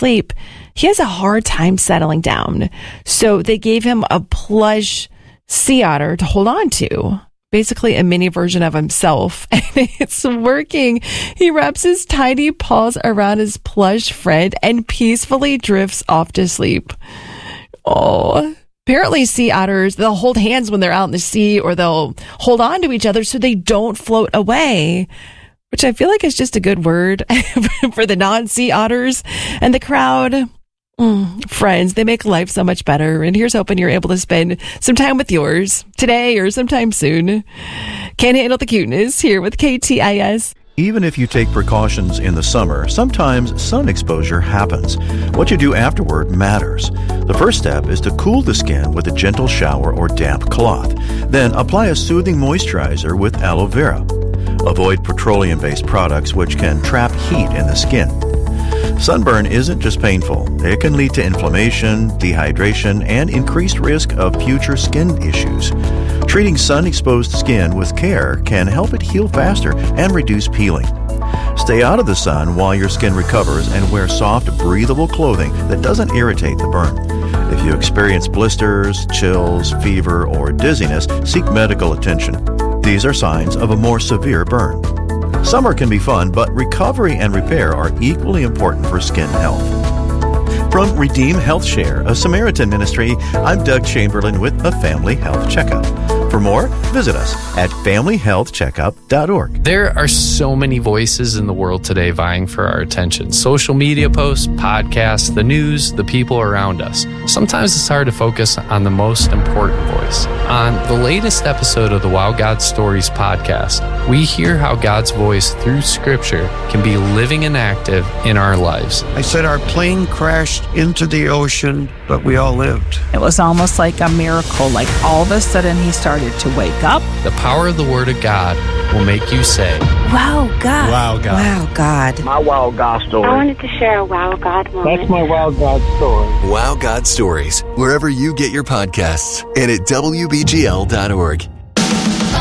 sleep, he has a hard time settling down. So they gave him a plush sea otter to hold on to. Basically a mini version of himself, and it's working. He wraps his tiny paws around his plush friend and peacefully drifts off to sleep. Oh, apparently sea otters, they'll hold hands when they're out in the sea, or they'll hold on to each other so they don't float away, which I feel like is just a good word for the non-sea otters. And the crowd, friends, they make life so much better. And here's hoping you're able to spend some time with yours today or sometime soon. Can't handle the cuteness here with KTIS. Even if you take precautions in the summer, sometimes sun exposure happens. What you do afterward matters. The first step is to cool the skin with a gentle shower or damp cloth. Then apply a soothing moisturizer with aloe vera. Avoid petroleum-based products which can trap heat in the skin. Sunburn isn't just painful. It can lead to inflammation, dehydration, and increased risk of future skin issues. Treating sun-exposed skin with care can help it heal faster and reduce peeling. Stay out of the sun while your skin recovers and wear soft, breathable clothing that doesn't irritate the burn. If you experience blisters, chills, fever, or dizziness, seek medical attention. These are signs of a more severe burn. Summer can be fun, but recovery and repair are equally important for skin health. From Redeem Health Share, a Samaritan ministry, I'm Doug Chamberlain with a Family Health Checkup. For more, visit us at familyhealthcheckup.org. There are so many voices in the world today vying for our attention. Social media posts, podcasts, the news, the people around us. Sometimes it's hard to focus on the most important voice. On the latest episode of the Wow God Stories podcast, we hear how God's voice through Scripture can be living and active in our lives. I said our plane crashed into the ocean, but we all lived. It was almost like a miracle, like all of a sudden he started to wake up. The power of the Word of God will make you say, Wow, God. Wow, God. Wow, God. My Wow God story. I wanted to share a Wow God moment. That's my Wow God story. Wow God Stories, wherever you get your podcasts, and at WBGL.org.